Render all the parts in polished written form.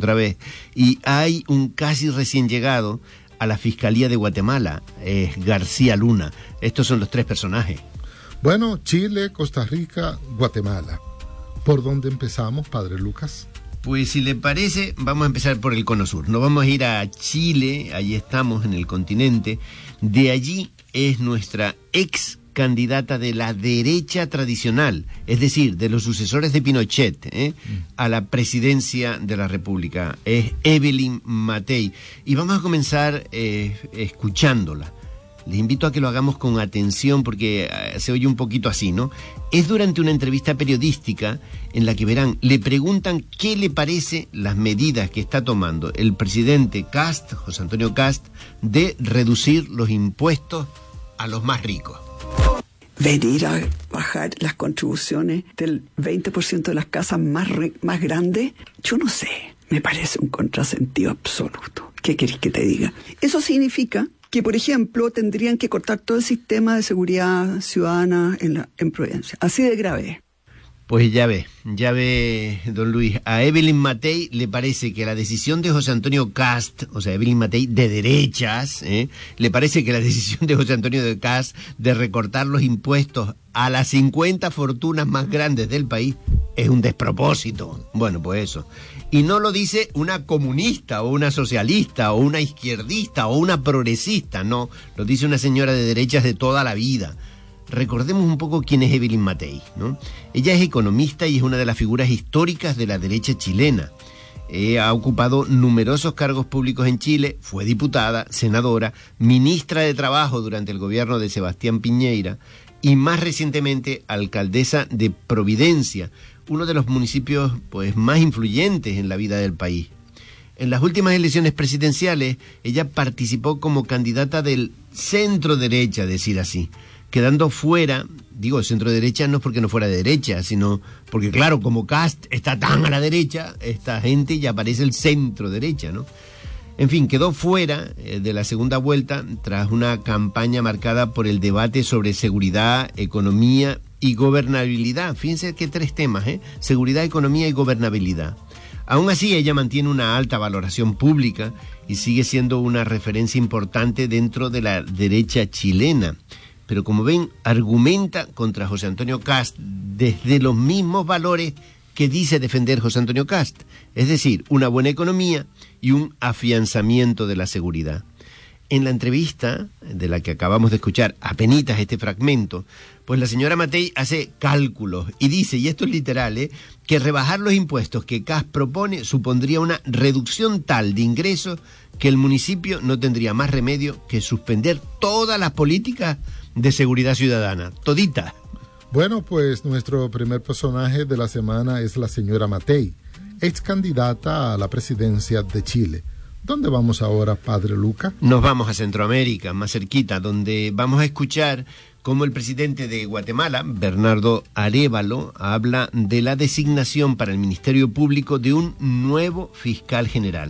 otra vez. Y hay un casi recién llegado a la Fiscalía de Guatemala, García Luna. Estos son los tres personajes. Bueno, Chile, Costa Rica, Guatemala. ¿Por dónde empezamos, padre Lucas? Pues si le parece, vamos a empezar por el Cono Sur. Nos vamos a ir a Chile, allí estamos en el continente. De allí es nuestra ex candidata de la derecha tradicional, es decir, de los sucesores de Pinochet, a la presidencia de la República. Es Evelyn Matthey. Y vamos a comenzar escuchándola. Les invito a que lo hagamos con atención porque se oye un poquito así, ¿no? Es durante una entrevista periodística en la que verán, le preguntan qué le parece las medidas que está tomando el presidente Kast, José Antonio Kast, de reducir los impuestos a los más ricos. Venir a bajar las contribuciones del 20% de las casas más grandes, yo no sé, me parece un contrasentido absoluto. ¿Qué querés que te diga? Eso significa que, por ejemplo, tendrían que cortar todo el sistema de seguridad ciudadana en Providencia. Así de grave. Pues ya ve, don Luis, a Evelyn Matthey le parece que la decisión de José Antonio Kast, o sea, Evelyn Matthey de derechas, le parece que la decisión de José Antonio de Kast de recortar los impuestos a las 50 fortunas más grandes del país es un despropósito. Bueno, pues eso. Y no lo dice una comunista o una socialista o una izquierdista o una progresista, no, lo dice una señora de derechas de toda la vida. Recordemos un poco quién es Evelyn Matthey, ¿no? Ella es economista y es una de las figuras históricas de la derecha chilena. Ha ocupado numerosos cargos públicos en Chile, fue diputada, senadora, ministra de Trabajo durante el gobierno de Sebastián Piñera y más recientemente alcaldesa de Providencia, uno de los municipios pues más influyentes en la vida del país. En las últimas elecciones presidenciales, ella participó como candidata del centro derecha, decir así, quedando fuera, digo centro derecha no es porque no fuera de derecha, sino porque claro, como Kast está tan a la derecha, esta gente ya parece el centro derecha, ¿no? En fin, quedó fuera de la segunda vuelta tras una campaña marcada por el debate sobre seguridad, economía y gobernabilidad. Fíjense que tres temas, seguridad, economía y gobernabilidad. Aún así, ella mantiene una alta valoración pública y sigue siendo una referencia importante dentro de la derecha chilena. Pero como ven, argumenta contra José Antonio Kast desde los mismos valores que dice defender José Antonio Kast, es decir, una buena economía y un afianzamiento de la seguridad. En la entrevista, de la que acabamos de escuchar apenitas este fragmento, pues la señora Matthey hace cálculos y dice, y esto es literal, que rebajar los impuestos que Kast propone supondría una reducción tal de ingresos que el municipio no tendría más remedio que suspender todas las políticas de seguridad ciudadana, todita. Bueno, pues nuestro primer personaje de la semana es la señora Matthey, ex candidata a la presidencia de Chile. ¿Dónde vamos ahora, padre Luca? Nos vamos a Centroamérica, más cerquita, donde vamos a escuchar cómo el presidente de Guatemala, Bernardo Arévalo, habla de la designación para el Ministerio Público de un nuevo fiscal general.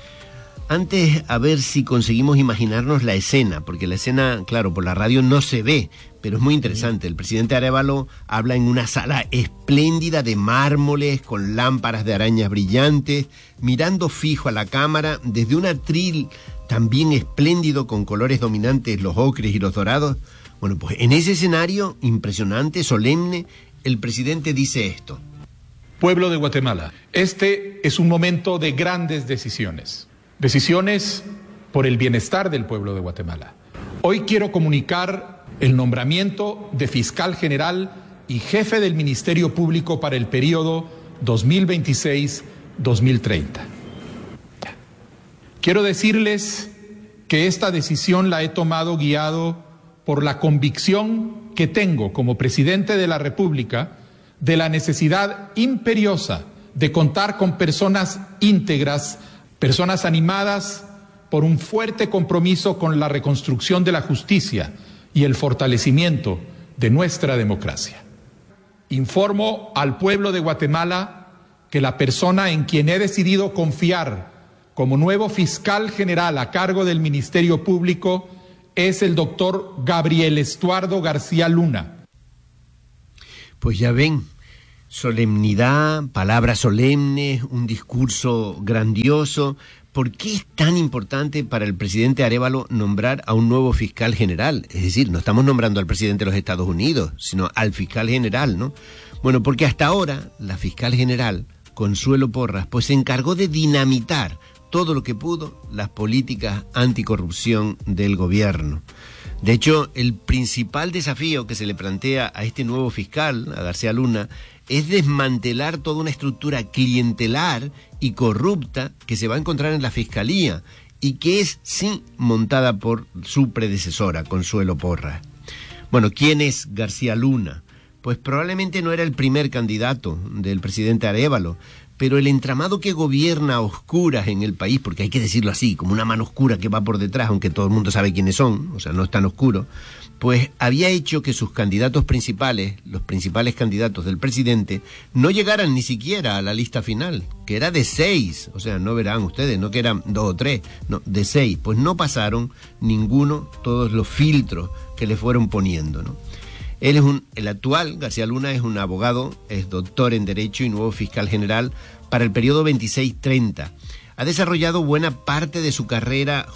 Antes, a ver si conseguimos imaginarnos la escena, porque la escena, claro, por la radio no se ve, pero es muy interesante. El presidente Arévalo habla en una sala espléndida de mármoles, con lámparas de arañas brillantes, mirando fijo a la cámara, desde un atril también espléndido, con colores dominantes, los ocres y los dorados. Bueno, pues en ese escenario impresionante, solemne, el presidente dice esto. Pueblo de Guatemala, este es un momento de grandes decisiones. Decisiones por el bienestar del pueblo de Guatemala. Hoy quiero comunicar el nombramiento de fiscal general y jefe del Ministerio Público para el periodo 2026-2030. Quiero decirles que esta decisión la he tomado guiado por la convicción que tengo como presidente de la República de la necesidad imperiosa de contar con personas íntegras, personas animadas por un fuerte compromiso con la reconstrucción de la justicia y el fortalecimiento de nuestra democracia. Informo al pueblo de Guatemala que la persona en quien he decidido confiar como nuevo fiscal general a cargo del Ministerio Público es el doctor Gabriel Estuardo García Luna. Pues ya ven, solemnidad, palabras solemnes, un discurso grandioso. ¿Por qué es tan importante para el presidente Arévalo nombrar a un nuevo fiscal general? Es decir, no estamos nombrando al presidente de los Estados Unidos, sino al fiscal general, ¿no? Bueno, porque hasta ahora la fiscal general, Consuelo Porras, pues se encargó de dinamitar todo lo que pudo las políticas anticorrupción del gobierno. De hecho, el principal desafío que se le plantea a este nuevo fiscal, a García Luna, es desmantelar toda una estructura clientelar y corrupta que se va a encontrar en la Fiscalía y que es, sí, montada por su predecesora, Consuelo Porras. Bueno, ¿quién es García Luna? Pues probablemente no era el primer candidato del presidente Arévalo, pero el entramado que gobierna a oscuras en el país, porque hay que decirlo así, como una mano oscura que va por detrás, aunque todo el mundo sabe quiénes son, o sea, no es tan oscuro, pues había hecho que sus candidatos principales, los principales candidatos del presidente, no llegaran ni siquiera a la lista final, que era de 6, o sea, no verán ustedes, no que eran 2 o 3, no, de 6, pues no pasaron ninguno, todos los filtros que le fueron poniendo, ¿no? El actual, García Luna, es un abogado, es doctor en Derecho y nuevo fiscal general para el periodo 26-30. Ha desarrollado buena parte de su carrera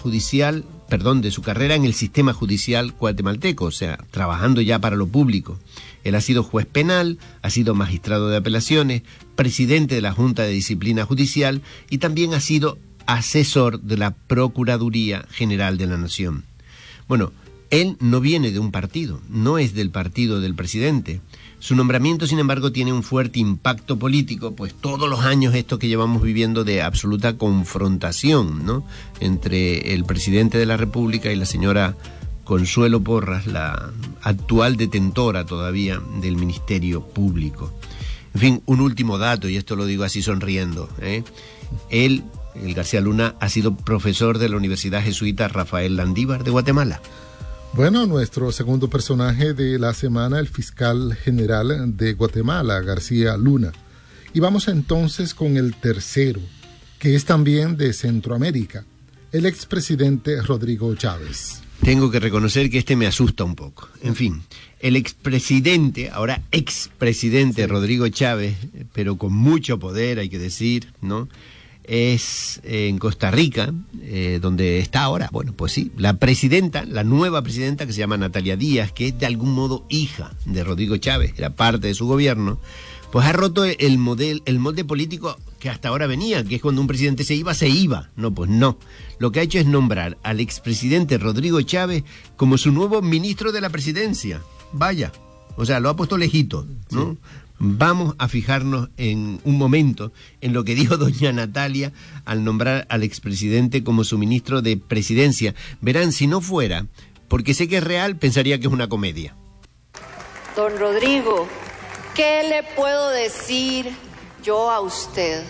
en el sistema judicial guatemalteco, o sea, trabajando ya para lo público. Él ha sido juez penal, ha sido magistrado de apelaciones, presidente de la Junta de Disciplina Judicial y también ha sido asesor de la Procuraduría General de la Nación. Bueno, él no viene de un partido, no es del partido del presidente. Su nombramiento, sin embargo, tiene un fuerte impacto político, pues todos los años esto que llevamos viviendo de absoluta confrontación, ¿no?, entre el presidente de la República y la señora Consuelo Porras, la actual detentora todavía del Ministerio Público. En fin, un último dato, y esto lo digo así sonriendo, el García Luna, ha sido profesor de la Universidad Jesuita Rafael Landívar de Guatemala. Bueno, nuestro segundo personaje de la semana, el fiscal general de Guatemala, García Luna. Y vamos entonces con el tercero, que es también de Centroamérica, el expresidente Rodrigo Chávez. Tengo que reconocer que este me asusta un poco. En fin, el expresidente, ahora expresidente Rodrigo Chávez, pero con mucho poder, hay que decir, ¿no?, es en Costa Rica, donde está ahora, bueno, pues sí, la nueva presidenta, que se llama Natalia Díaz, que es de algún modo hija de Rodrigo Chávez, era parte de su gobierno, pues ha roto el molde político que hasta ahora venía, que es cuando un presidente se iba. No, pues no. Lo que ha hecho es nombrar al expresidente Rodrigo Chávez como su nuevo ministro de la presidencia. Vaya, o sea, lo ha puesto lejito, ¿no? Sí. Vamos a fijarnos en un momento en lo que dijo doña Natalia al nombrar al expresidente como su ministro de presidencia. Verán, si no fuera, porque sé que es real, pensaría que es una comedia. Don Rodrigo, ¿qué le puedo decir yo a usted?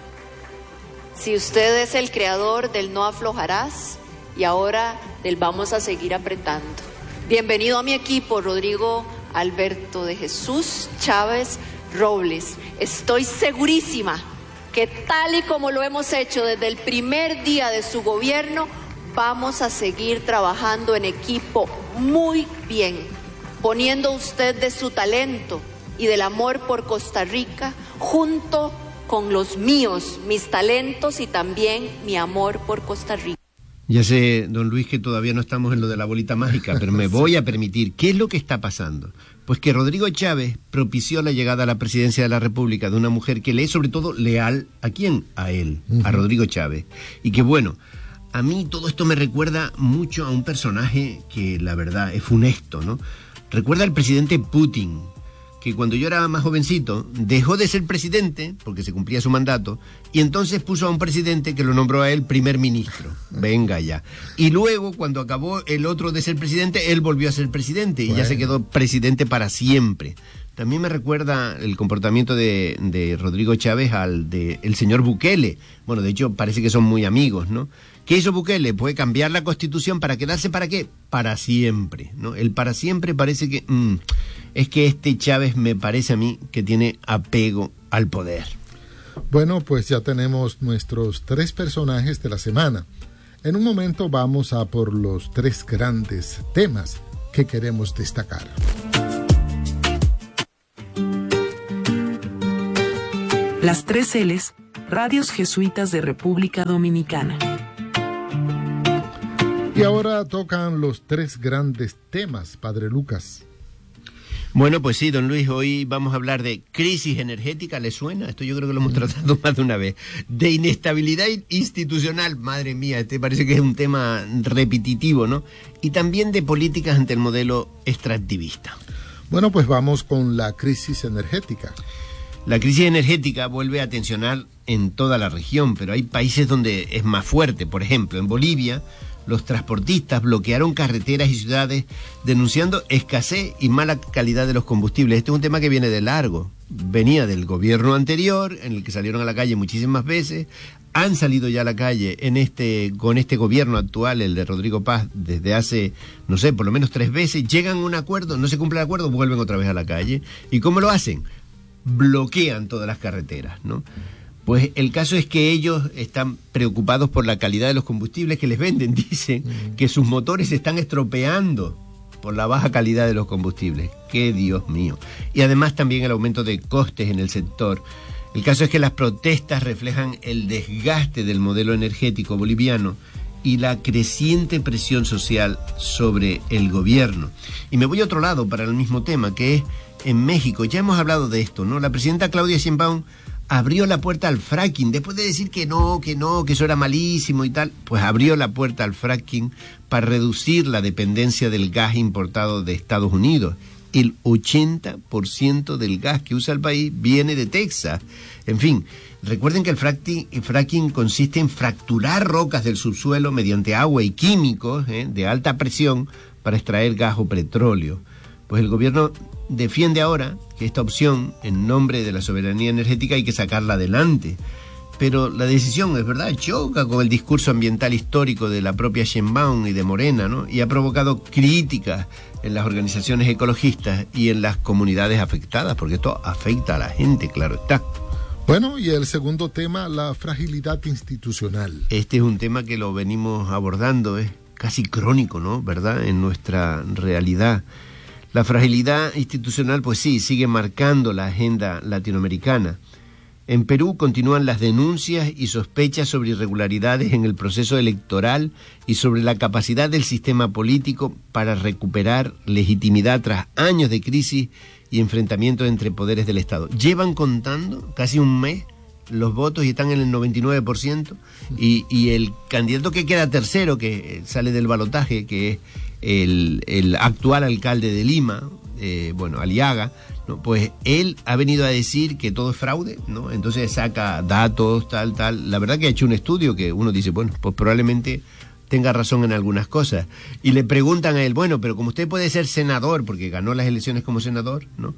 Si usted es el creador del no aflojarás y ahora del vamos a seguir apretando. Bienvenido a mi equipo, Rodrigo Alberto de Jesús Chávez Robles. Estoy segurísima que tal y como lo hemos hecho desde el primer día de su gobierno, vamos a seguir trabajando en equipo muy bien, poniendo usted de su talento y del amor por Costa Rica junto con los míos, mis talentos y también mi amor por Costa Rica. Ya sé, don Luis, que todavía no estamos en lo de la bolita mágica, pero me voy a permitir. ¿Qué es lo que está pasando? Pues que Rodrigo Chávez propició la llegada a la presidencia de la República de una mujer que le es sobre todo leal. ¿A quién? A él, a Rodrigo Chávez. Y que bueno, a mí todo esto me recuerda mucho a un personaje que la verdad es funesto, ¿no? Recuerda al presidente Putin, que cuando yo era más jovencito dejó de ser presidente, porque se cumplía su mandato, y entonces puso a un presidente que lo nombró a él primer ministro. Venga ya. Y luego, cuando acabó el otro de ser presidente, él volvió a ser presidente y ya se quedó presidente para siempre. También me recuerda el comportamiento de Rodrigo Chávez al de el señor Bukele. Bueno, de hecho parece que son muy amigos, ¿no? ¿Qué hizo Bukele? Puede cambiar la Constitución para quedarse ¿para qué? Para siempre, ¿no? El para siempre parece que es que este Chávez me parece a mí que tiene apego al poder. Bueno, pues ya tenemos nuestros 3 personajes de la semana. En un momento vamos a por los 3 grandes temas que queremos destacar. Las 3 L's, Radios Jesuitas de República Dominicana. Y ahora tocan los 3 grandes temas, Padre Lucas. Bueno, pues sí, don Luis, hoy vamos a hablar de crisis energética, ¿le suena? Esto yo creo que lo hemos tratado más de una vez. De inestabilidad institucional, madre mía, este parece que es un tema repetitivo, ¿no? Y también de políticas ante el modelo extractivista. Bueno, pues vamos con la crisis energética. La crisis energética vuelve a tensionar en toda la región, pero hay países donde es más fuerte. Por ejemplo, en Bolivia, los transportistas bloquearon carreteras y ciudades denunciando escasez y mala calidad de los combustibles. Este es un tema que viene de largo. Venía del gobierno anterior, en el que salieron a la calle muchísimas veces. Han salido ya a la calle con este gobierno actual, el de Rodrigo Paz, desde hace, no sé, por lo menos 3 veces. Llegan a un acuerdo, no se cumple el acuerdo, vuelven otra vez a la calle. ¿Y cómo lo hacen? Bloquean todas las carreteras, ¿no? Pues el caso es que ellos están preocupados por la calidad de los combustibles que les venden. Dicen que sus motores se están estropeando por la baja calidad de los combustibles. ¡Qué Dios mío! Y además también el aumento de costes en el sector. El caso es que las protestas reflejan el desgaste del modelo energético boliviano y la creciente presión social sobre el gobierno. Y me voy a otro lado para el mismo tema, que es en México. Ya hemos hablado de esto, ¿no? La presidenta Claudia Sheinbaum abrió la puerta al fracking, después de decir que eso era malísimo y tal, pues abrió la puerta al fracking para reducir la dependencia del gas importado de Estados Unidos. El 80% del gas que usa el país viene de Texas. En fin, recuerden que el fracking consiste en fracturar rocas del subsuelo mediante agua y químicos de alta presión para extraer gas o petróleo. Pues el gobierno defiende ahora que esta opción, en nombre de la soberanía energética, hay que sacarla adelante. Pero la decisión, es verdad, choca con el discurso ambiental histórico de la propia Sheinbaum y de Morena, ¿no? Y ha provocado críticas en las organizaciones ecologistas y en las comunidades afectadas, porque esto afecta a la gente, claro está. Bueno, y el segundo tema, la fragilidad institucional. Este es un tema que lo venimos abordando, es casi crónico, ¿no? ¿Verdad? En nuestra realidad. La fragilidad institucional, pues sí, sigue marcando la agenda latinoamericana. En Perú continúan las denuncias y sospechas sobre irregularidades en el proceso electoral y sobre la capacidad del sistema político para recuperar legitimidad tras años de crisis y enfrentamientos entre poderes del Estado. Llevan contando casi un mes los votos y están en el 99%, y el candidato que queda tercero, que sale del balotaje, que es el actual alcalde de Lima, Aliaga, ¿no? Pues él ha venido a decir que todo es fraude, ¿no? Entonces saca datos, tal. La verdad que ha hecho un estudio que uno dice, bueno, pues probablemente tenga razón en algunas cosas. Y le preguntan a él, bueno, pero como usted puede ser senador, porque ganó las elecciones como senador, ¿no?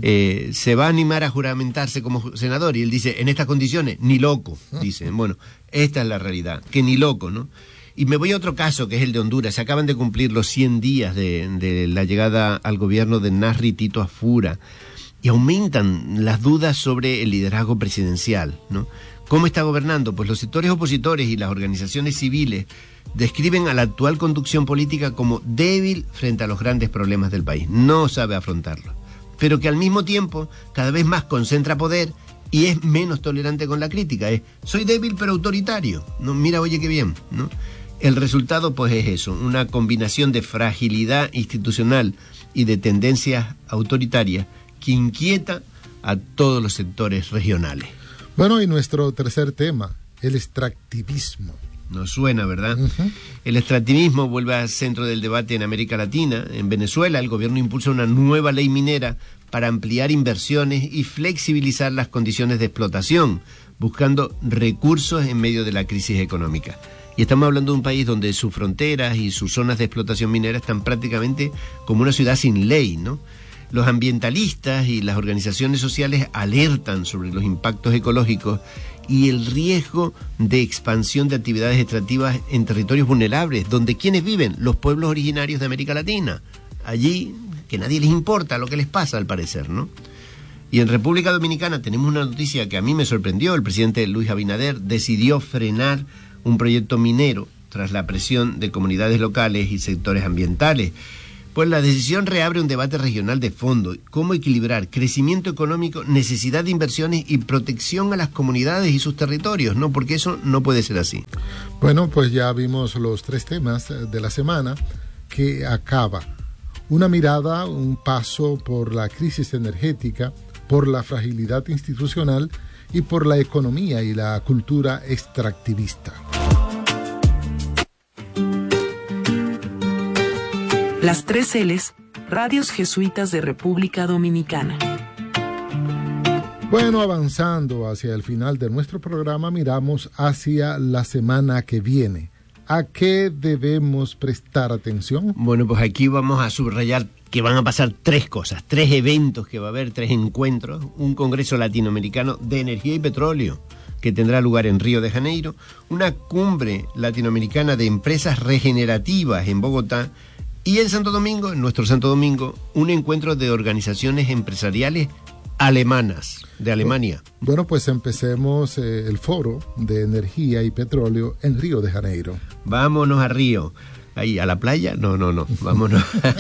¿Se va a animar a juramentarse como senador? Y él dice, en estas condiciones, ni loco, dicen. Bueno, esta es la realidad, que ni loco, ¿no? Y me voy a otro caso, que es el de Honduras. Se acaban de cumplir los 100 días de la llegada al gobierno de Nasri Tito Afura, y aumentan las dudas sobre el liderazgo presidencial, ¿no? ¿Cómo está gobernando? Pues los sectores opositores y las organizaciones civiles describen a la actual conducción política como débil frente a los grandes problemas del país. No sabe afrontarlos, pero que al mismo tiempo cada vez más concentra poder y es menos tolerante con la crítica. Soy débil pero autoritario, ¿no? Mira, oye, qué bien, ¿no? El resultado, pues, es eso, una combinación de fragilidad institucional y de tendencias autoritarias que inquieta a todos los sectores regionales. Bueno, y nuestro tercer tema, el extractivismo. Nos suena, ¿verdad? El extractivismo vuelve al centro del debate en América Latina. En Venezuela, el gobierno impulsa una nueva ley minera para ampliar inversiones y flexibilizar las condiciones de explotación, buscando recursos en medio de la crisis económica. Y estamos hablando de un país donde sus fronteras y sus zonas de explotación minera están prácticamente como una ciudad sin ley, ¿no? Los ambientalistas y las organizaciones sociales alertan sobre los impactos ecológicos y el riesgo de expansión de actividades extractivas en territorios vulnerables, donde ¿quiénes viven? Los pueblos originarios de América Latina. Allí, que a nadie les importa lo que les pasa, al parecer, ¿no? Y en República Dominicana tenemos una noticia que a mí me sorprendió. El presidente Luis Abinader decidió frenar un proyecto minero tras la presión de comunidades locales y sectores ambientales. Pues la decisión reabre un debate regional de fondo. ¿Cómo equilibrar crecimiento económico, necesidad de inversiones y protección a las comunidades y sus territorios? ¿No? Porque eso no puede ser así. Bueno, pues ya vimos los 3 temas de la semana que acaba. Una mirada, un paso por la crisis energética, por la fragilidad institucional y por la economía y la cultura extractivista. Las 3 L's, Radios Jesuitas de República Dominicana. Bueno, avanzando hacia el final de nuestro programa, miramos hacia la semana que viene. ¿A qué debemos prestar atención? Bueno, pues aquí vamos a subrayar que van a pasar 3 cosas, 3 eventos que va a haber, 3 encuentros, un Congreso Latinoamericano de Energía y Petróleo que tendrá lugar en Río de Janeiro, una cumbre latinoamericana de empresas regenerativas en Bogotá y en Santo Domingo, en nuestro Santo Domingo, un encuentro de organizaciones empresariales alemanas, de Alemania. Bueno, pues empecemos el foro de energía y petróleo en Río de Janeiro. Vámonos a Río. Ahí, ¿a la playa? No, vámonos.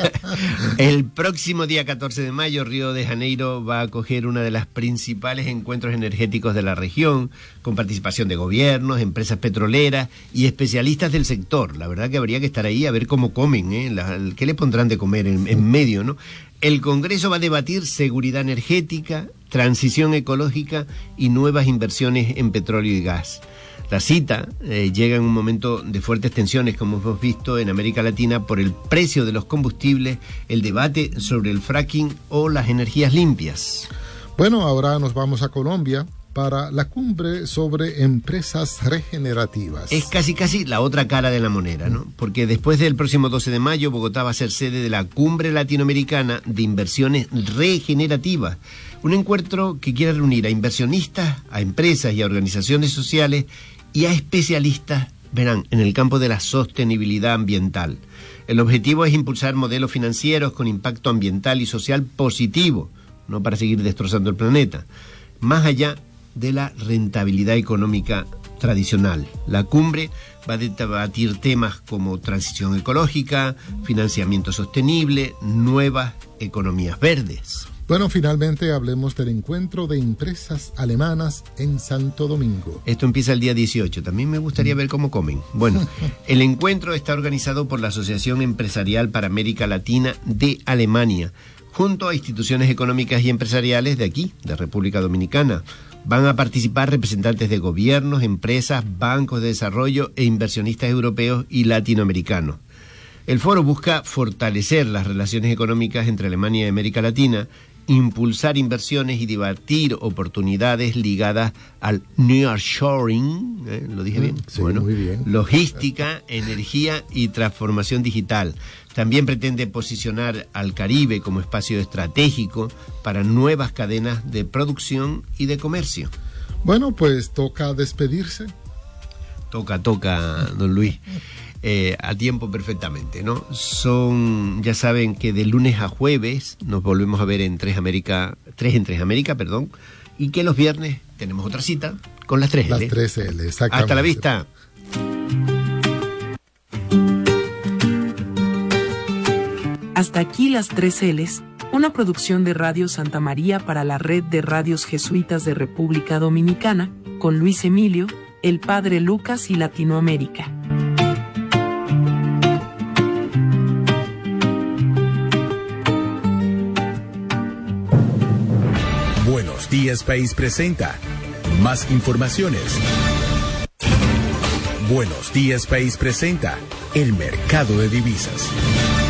El próximo día 14 de mayo, Río de Janeiro va a acoger uno de los principales encuentros energéticos de la región, con participación de gobiernos, empresas petroleras y especialistas del sector. La verdad que habría que estar ahí a ver cómo comen, ¿qué le pondrán de comer en medio, no? El Congreso va a debatir seguridad energética, transición ecológica y nuevas inversiones en petróleo y gas. La cita llega en un momento de fuertes tensiones, como hemos visto en América Latina, por el precio de los combustibles, el debate sobre el fracking o las energías limpias. Bueno, ahora nos vamos a Colombia para la cumbre sobre empresas regenerativas. Es casi la otra cara de la moneda, ¿no? Porque después del próximo 12 de mayo, Bogotá va a ser sede de la Cumbre Latinoamericana de Inversiones Regenerativas. Un encuentro que quiere reunir a inversionistas, a empresas y a organizaciones sociales y a especialistas, verán, en el campo de la sostenibilidad ambiental. El objetivo es impulsar modelos financieros con impacto ambiental y social positivo, no para seguir destrozando el planeta, más allá de la rentabilidad económica tradicional. La cumbre va a debatir temas como transición ecológica, financiamiento sostenible, nuevas economías verdes. Bueno, finalmente hablemos del encuentro de empresas alemanas en Santo Domingo. Esto empieza el día 18. También me gustaría ver cómo comen. Bueno, el encuentro está organizado por la Asociación Empresarial para América Latina de Alemania, junto a instituciones económicas y empresariales de aquí, de República Dominicana. Van a participar representantes de gobiernos, empresas, bancos de desarrollo e inversionistas europeos y latinoamericanos. El foro busca fortalecer las relaciones económicas entre Alemania y América Latina, impulsar inversiones y debatir oportunidades ligadas al nearshoring, ¿lo dije bien? Sí, bueno, muy bien. Logística, energía y transformación digital. También pretende posicionar al Caribe como espacio estratégico para nuevas cadenas de producción y de comercio. Bueno, pues toca despedirse. Toca, don Luis. A tiempo perfectamente, ¿no? Ya saben que de lunes a jueves nos volvemos a ver en 3 en 3 América, y que los viernes tenemos otra cita con las 3L. Las 3L, exactamente. Hasta la vista. Hasta aquí las 3 L's, una producción de Radio Santa María para la Red de Radios Jesuitas de República Dominicana, con Luis Emilio, el Padre Lucas y Latinoamérica. Buenos Días País presenta más informaciones. Buenos Días País presenta el mercado de divisas.